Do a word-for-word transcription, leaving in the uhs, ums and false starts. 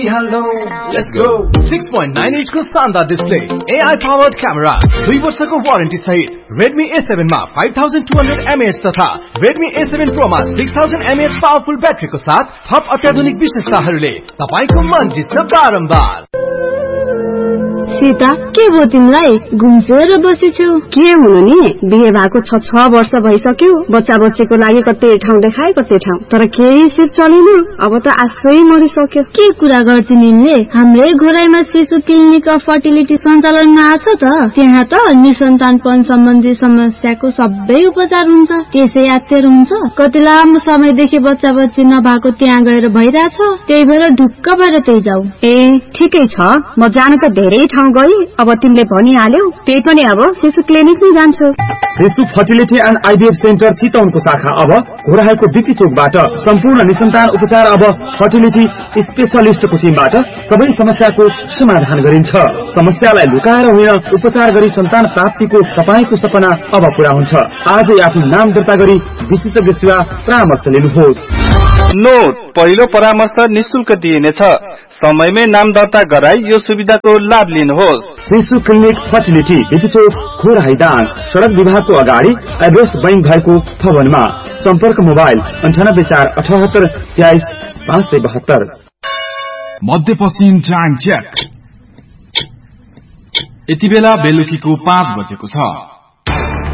Hello, let's go. six point nine inch को शानदार display, A I powered camera, दुई वर्षको वारेन्टी सहित Redmi A seven मा five thousand two hundred milliamp hour तथा Redmi A seven Pro मा six thousand milliamp hour powerful ब्याट्रीको साथ थप अत्याधुनिक विशेषताहरूले तपाईको मन जित्छ बारम्बार। सीता के भयो तिमीलाई घुम्सेर बसेछौ? के हुनु नि बिहे भएको छ छ वर्ष भइसक्यो, बच्चा बच्चीको लागि कतै ठाउँ देखाए कतै ठाउँ, तर केही सिट चलेन। अब त आशै मरिसक्यो। के कुरा गर्छ निले? हाम्रै घोराइमा शिशु क्लिनिक अफ फर्टिलिटी सञ्चालनमा आछ त। त्यहाँ त निसन्तानपन सम्बन्धी समस्याको सबै उपचार हुन्छ, त्यसै यात्तेर हुन्छ। कति लामो समयदेखि बच्चा बच्ची नभएको त्यहाँ गएर भइराछ, त्यही भएर ढुक्क भएर त्यही जाऊ। ए ठिकै छ, म जान त धेरै ठाउँ गई, अब तिमीले भनिहाल्यौ, त्यही पनि अब शिशु क्लिनिक नै जान्छु। शिशु फर्टिलिटी एन्ड आइभीएफ सेन्टर चितवनको शाखा अब घोराइको बिपी चोकबाट सम्पूर्ण निसन्तान उपचार अब फर्टिलिटी स्पेशलिस्टको टिमबाट सबै समस्याको समाधान गरिन्छ। समस्यालाई लुकाएर होइन, उपचार गरी सन्तान प्राप्तिको तपाईको सपना अब पूरा हुन्छ। आजै आफ्नो नाम दर्ता गरी विशेषज्ञ सेवा परामर्श लिनुहोस्। नोट, पहिलो परामर्श निशुल्क दिइनेछ। समयमै नाम दर्ता गराई यो सुविधाको लाभ लिनुहोस्। शिशु क्लिनिक फर्टिलिटी बिपीचोक खोराइदाङ सड़क विभागको अगाडि एड्रेस बैंक भएको भवनमा। सम्पर्क मोबाइल अन्ठानब्बे चार अठहत्तर तेइस पाँच सय बहत्तर। मध्यपश्चिम टाइम चेक। यति बेला बेलुकीको पाँच बजेको छ।